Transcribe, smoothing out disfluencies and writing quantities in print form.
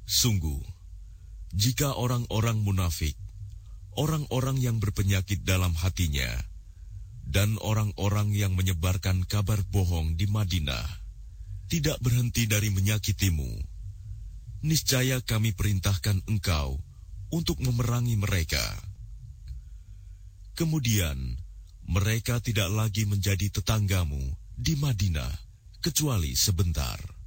Sungguh, jika orang-orang munafik, orang-orang yang berpenyakit dalam hatinya, dan orang-orang yang menyebarkan kabar bohong di Madinah, tidak berhenti dari menyakitimu, niscaya kami perintahkan engkau untuk memerangi mereka. Kemudian, mereka tidak lagi menjadi tetanggamu di Madinah, kecuali sebentar.